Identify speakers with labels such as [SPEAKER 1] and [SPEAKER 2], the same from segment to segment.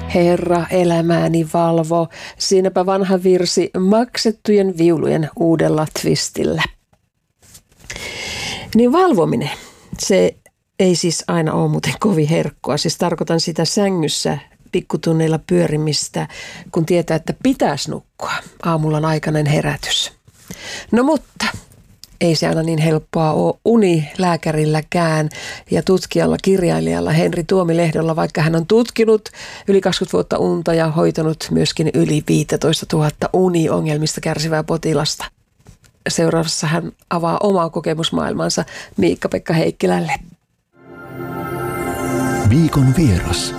[SPEAKER 1] Herra elämääni valvo, siinäpä vanha virsi maksettujen viulujen uudella twistillä. Niin valvominen, se ei siis aina ole muuten kovin herkkoa. Siis tarkoitan sitä sängyssä pikkutunneilla pyörimistä, kun tietää, että pitäisi nukkua. Aamulla on aikainen herätys. No mutta ei se aina niin helppoa ole unilääkärilläkään ja tutkijalla, kirjailijalla Henri Tuomilehdolla, vaikka hän on tutkinut yli 20 vuotta unta ja hoitanut myöskin yli 15 000 uniongelmista kärsivää potilasta. Seuraavassa hän avaa omaa kokemusmaailmansa Miikka-Pekka Heikkilälle.
[SPEAKER 2] Viikon vieras.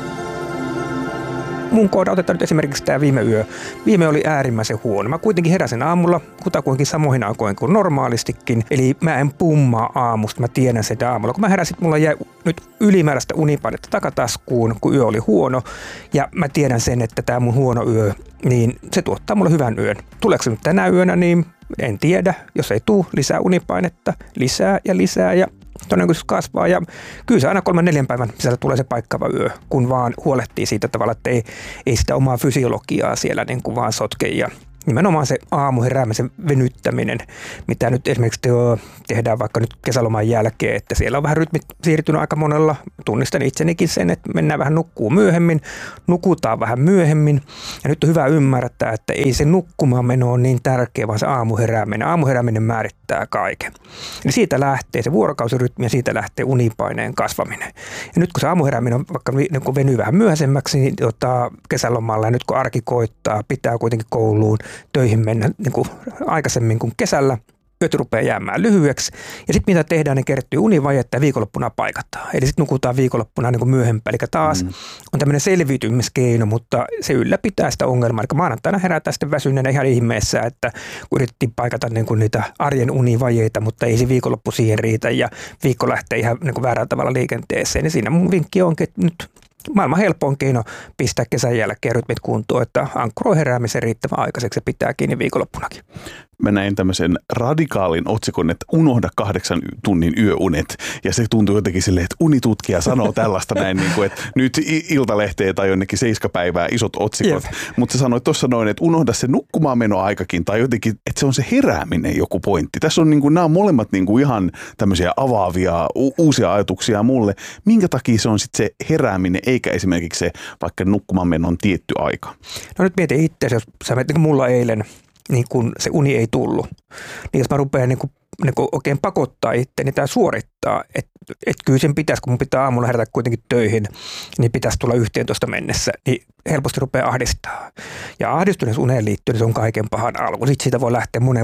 [SPEAKER 3] Mun kohdalla otetaan nyt esimerkiksi tämä viime yö. Viime oli äärimmäisen huono. Mä kuitenkin heräsin aamulla kutakuinkin samoihin aikoihin kuin normaalistikin. Eli mä en pummaa aamusta, mä tiedän sitä aamulla. Kun mä heräsin, mulla jäi nyt ylimääräistä unipainetta takataskuun, kun yö oli huono. Ja mä tiedän sen, että tämä mun huono yö, niin se tuottaa mulle hyvän yön. Tuleeko se nyt tänä yönä, niin en tiedä. Jos ei tule lisää unipainetta, lisää ja todennäköisesti kasvaa ja kyllä se aina 3-4 päivän sisällä tulee se paikkaava yö, kun vaan huolehtii siitä tavalla, että ei sitä omaa fysiologiaa siellä niin kuin vaan sotke ja nimenomaan se aamuheräämisen venyttäminen, mitä nyt esimerkiksi tehdään vaikka nyt kesäloman jälkeen, että siellä on vähän rytmit siirtynyt aika monella. Tunnistan itsenikin sen, että mennään vähän nukkuu myöhemmin, nukutaan vähän myöhemmin. Ja nyt on hyvä ymmärtää, että ei se nukkumaan meno ole niin tärkeä, vaan se aamuherääminen. Aamuherääminen määrittää kaiken. Eli siitä lähtee se vuorokausirytmi ja siitä lähtee unipaineen kasvaminen. Ja nyt kun se aamuherääminen on vaikka niin venyy vähän myöhäisemmäksi, niin kesälomalla ja nyt kun arki koittaa, pitää kuitenkin kouluun töihin mennä niin kuin aikaisemmin kuin kesällä. Yöt rupeaa jäämään lyhyeksi. Ja sitten mitä tehdään, ne kertyy univajetta ja viikonloppuna paikataan. Eli sitten nukutaan viikonloppuna niin kuin myöhempään. Eli taas on tämmöinen selviytymiskeino, mutta se ylläpitää sitä ongelmaa. Eli maanantaina herätään sitten väsyneenä ihan ihmeessä, että kun yritettiin paikata niin kuin niitä arjen univajeita, mutta ei se viikonloppu siihen riitä ja viikko lähtee ihan niin kuin väärällä tavalla liikenteeseen. Ja siinä mun vinkki onkin, että nyt maailman helpoin keino pistää kesän jälkeen rytmit kuntoon, että ankkuroi heräämisen riittävän aikaiseksi ja pitää kiinni viikonloppunakin.
[SPEAKER 2] Mä näin tämmöisen radikaalin otsikon, että unohda 8 tunnin yöunet. Ja se tuntuu jotenkin silleen, että unitutkija sanoo tällaista näin, niin kuin, että nyt Iltalehteen tai jonnekin 7 päivää isot otsikot. Mutta sä sanoit tuossa noin, että unohda se nukkumaan menoaikakin tai jotenkin, että se on se herääminen joku pointti. Tässä on niin kuin, nämä on molemmat niin kuin ihan tämmöisiä avaavia uusia ajatuksia mulle. Minkä takia se on sitten se herääminen eikä esimerkiksi se vaikka nukkumaan menon tietty aika?
[SPEAKER 3] No nyt mietin itse, jos sä mietit mulla eilen, niin kun se uni ei tullut, niin jos mä rupean niin kuin oikein pakottaa itseäni tai suorittaa, että kyllä sen pitäisi, kun mun pitää aamulla herätä kuitenkin töihin, niin pitäisi tulla 11 mennessä, niin helposti rupeaa ahdistaa. Ja ahdistuneessa uneen liittyen se on kaiken pahan alku. Sitten siitä voi lähteä monen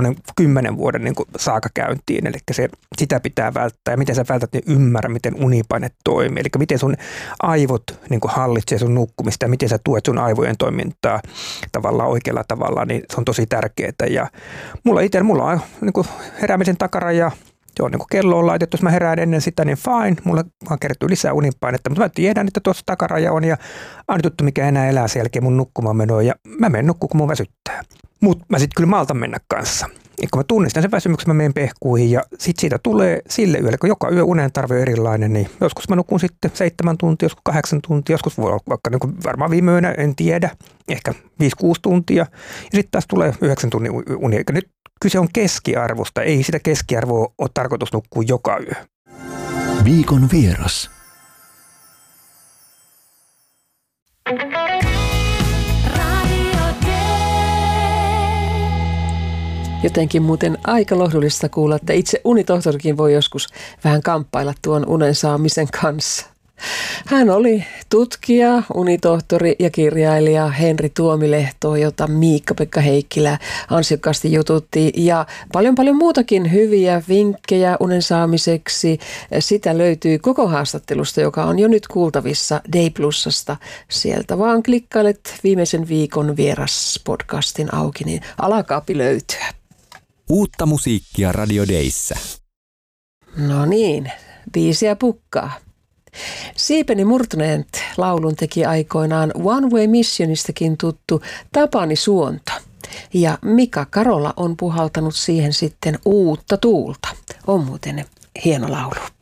[SPEAKER 3] 10 vuoden niin kuin saakakäyntiin. Eli sitä pitää välttää. Ja miten sä vältät, niin ymmärrä, miten unipaine toimii. Eli miten sun aivot niin kuin hallitsee sun nukkumista ja miten sä tuet sun aivojen toimintaa tavallaan oikealla tavalla, niin se on tosi tärkeää. Ja mulla on niin kuin heräämisen takaraja. Se on niin kuin kello on laitettu, jos mä herään ennen sitä, niin fine. Mulla vaan kertyy lisää unipainetta, mutta mä tiedän, että tuossa takaraja on ja aina tuttu, mikä enää elää sen jälkeen mun nukkumaan menoa ja mä menen nukkumaan, kun mun väsyttää. Mutta mä sitten kyllä maltan mennä kanssa. Ja kun mä tunnistan sen väsymyksen, mä menen pehkuihin ja sitten siitä tulee sille yölle, kun joka yö unen tarve on erilainen, niin joskus mä nukun sitten 7 tuntia, joskus 8 tuntia, joskus voi olla vaikka niin kuin varmaan viime yönä, en tiedä, ehkä 5-6 tuntia ja sitten taas tulee 9 tunnin uni. Eikä nyt kyse on keskiarvosta, ei sitä keskiarvoa ole tarkoitus nukkua joka yö.
[SPEAKER 2] Viikon vieras.
[SPEAKER 1] Jotenkin muuten aika lohdullista kuulla, että itse unitohtorikin voi joskus vähän kamppailla tuon unen saamisen kanssa. Hän oli tutkija, unitohtori ja kirjailija Henri Tuomilehto, jota Miikka-Pekka Heikkilä ansiokkaasti jututti. Ja paljon muutakin hyviä vinkkejä unen saamiseksi. Sitä löytyy koko haastattelusta, joka on jo nyt kuultavissa Day Plusasta. Sieltä vaan klikkailet viimeisen viikon vieras-podcastin auki, niin alakaapi löytyä.
[SPEAKER 4] Uutta musiikkia Radio Dayssä.
[SPEAKER 1] No niin, biisiä pukkaa. Siipeni murtuneet laulun teki aikoinaan One Way Missionistakin tuttu Tapani Suonto. Ja Mika Karola on puhaltanut siihen sitten uutta tuulta. On muuten hieno laulu.